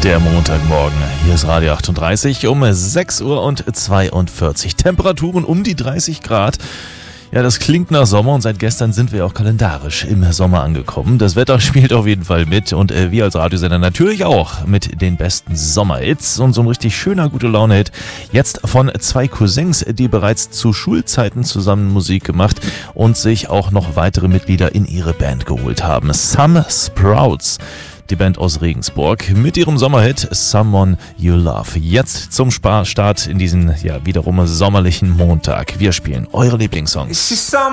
Der Montagmorgen, hier ist Radio 38 um 6:42 Uhr. Temperaturen um die 30 Grad. Ja, das klingt nach Sommer und seit gestern sind wir auch kalendarisch im Sommer angekommen. Das Wetter spielt auf jeden Fall mit und wir als Radiosender natürlich auch mit den besten Sommerhits. Und so ein richtig schöner Gute-Laune-Hit jetzt von zwei Cousins, die bereits zu Schulzeiten zusammen Musik gemacht und sich auch noch weitere Mitglieder in ihre Band geholt haben. Some Sprouts. Die Band aus Regensburg mit ihrem Sommerhit Someone You Love. Jetzt zum Start in diesen, wiederum sommerlichen Montag. Wir spielen eure Lieblingssongs.